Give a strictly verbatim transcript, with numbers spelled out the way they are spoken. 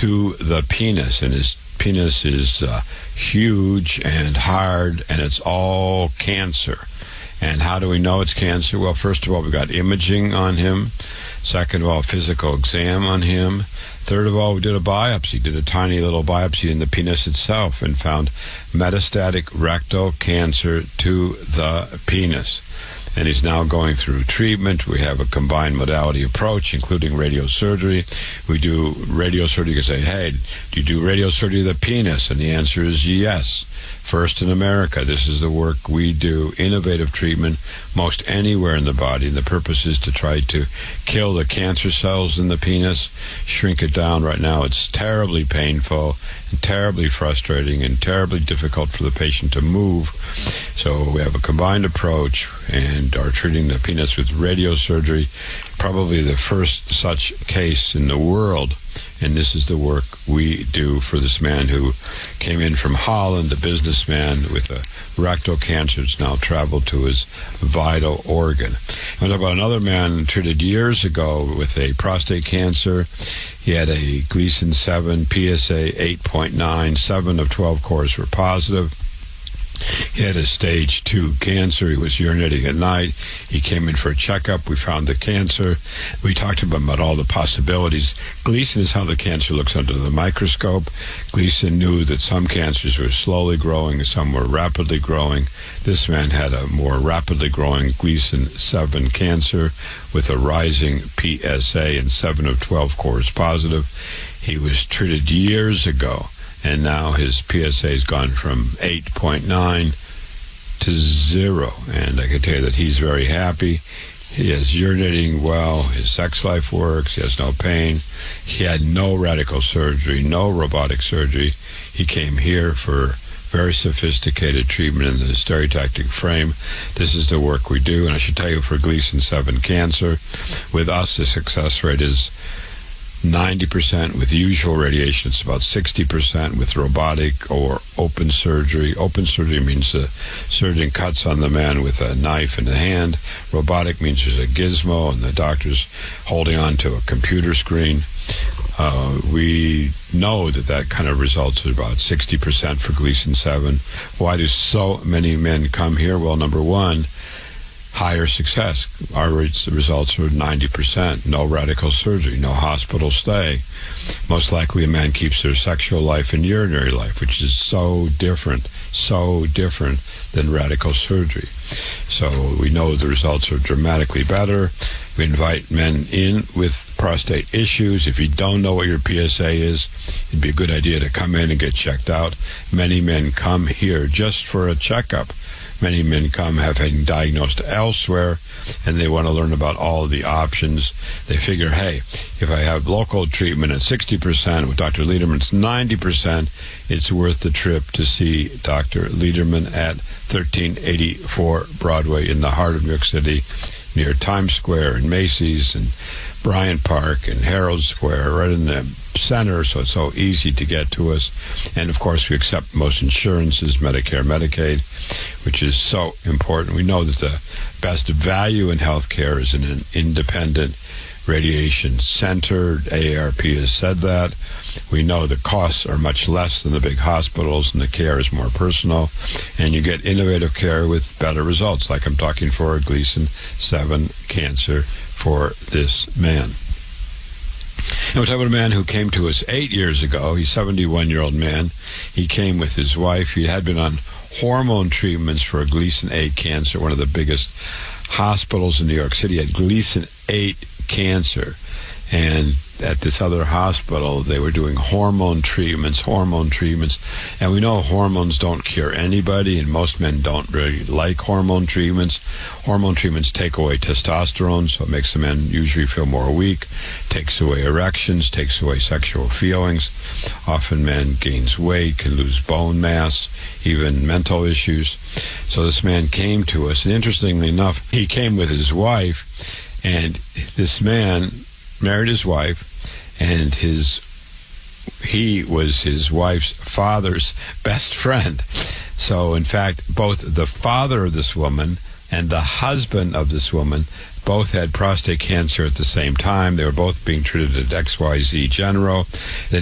to the penis, and his penis is uh, huge and hard, and it's all cancer. And how do we know it's cancer? Well, first of all, we got imaging on him. Second of all, physical exam on him. Third of all, we did a biopsy, did a tiny little biopsy in the penis itself and found metastatic rectal cancer to the penis. And he's now going through treatment. We have a combined modality approach, including radiosurgery. We do radiosurgery. You can say, hey, do you do radiosurgery of the penis? And the answer is yes. First in America. This is the work we do. Innovative treatment most anywhere in the body. And the purpose is to try to kill the cancer cells in the penis, shrink it down. Right now it's terribly painful and terribly frustrating and terribly difficult for the patient to move. So we have a combined approach and are treating the penis with radiosurgery, probably the first such case in the world. And this is the work we do for this man who came in from Holland, a businessman with a rectal cancer that's now traveled to his vital organ. And about another man treated years ago with a prostate cancer. He had a Gleason seven, P S A eight point nine, seven of twelve cores were positive. He had a stage two cancer. He was urinating at night. He came in for a checkup. We found the cancer. We talked to him about all the possibilities. Gleason is how the cancer looks under the microscope. Gleason knew that some cancers were slowly growing and some were rapidly growing. This man had a more rapidly growing Gleason seven cancer with a rising P S A and seven of twelve cores positive. He was treated years ago. And now his P S A has gone from eight point nine to zero. And I can tell you that he's very happy. He is urinating well. His sex life works. He has no pain. He had no radical surgery, no robotic surgery. He came here for very sophisticated treatment in the stereotactic frame. This is the work we do. And I should tell you, for Gleason seven cancer, with us, the success rate is ninety percent. With usual radiation, it's about sixty percent. With robotic or open surgery, open surgery means the surgeon cuts on the man with a knife in the hand. Robotic means there's a gizmo and the doctor's holding on to a computer screen. Uh, we know that that kind of results in about sixty percent for Gleason seven. Why do so many men come here? Well, number one, higher success. Our rates, the results are ninety percent. No radical surgery, no hospital stay. Most likely a man keeps their sexual life and urinary life, which is so different, so different than radical surgery. So we know the results are dramatically better. We invite men in with prostate issues. If you don't know what your P S A is, it'd be a good idea to come in and get checked out. Many men come here just for a checkup. Many men come have been diagnosed elsewhere, and they want to learn about all the options. They figure, hey, if I have local treatment at sixty percent, with Doctor Lederman it's ninety percent, it's worth the trip to see Doctor Lederman at thirteen eighty-four Broadway in the heart of New York City, near Times Square and Macy's and Bryant Park and Herald Square, right in the center, so it's so easy to get to us. And of course we accept most insurances, Medicare, Medicaid, which is so important. We know that the best value in healthcare is in an independent radiation center. A A R P has said that. We know the costs are much less than the big hospitals and the care is more personal, and you get innovative care with better results, like I'm talking for a Gleason seven cancer for this man. And we're talking about a man who came to us eight years ago. He's a seventy-one-year-old man. He came with his wife. He had been on hormone treatments for a Gleason eight cancer, one of the biggest hospitals in New York City. He had Gleason eight cancer. And at this other hospital, they were doing hormone treatments, hormone treatments. And we know hormones don't cure anybody, and most men don't really like hormone treatments. Hormone treatments take away testosterone, so it makes the men usually feel more weak, takes away erections, takes away sexual feelings. Often men gains weight, can lose bone mass, even mental issues. So this man came to us, and interestingly enough, he came with his wife, and this man married his wife, and his he was his wife's father's best friend. So in fact, both the father of this woman and the husband of this woman both had prostate cancer at the same time. They were both being treated at X Y Z General. They